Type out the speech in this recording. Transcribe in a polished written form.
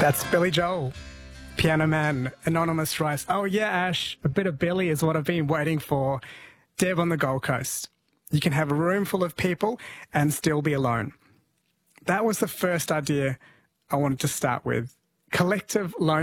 That's Billy Joel. Piano Man, Anonymous writes, "Oh yeah, Ash, a bit of Billy is what I've been waiting for. Deb on the Gold Coast. You can have a room full of people and still be alone." That was the first idea I wanted to start with. Collective loneliness.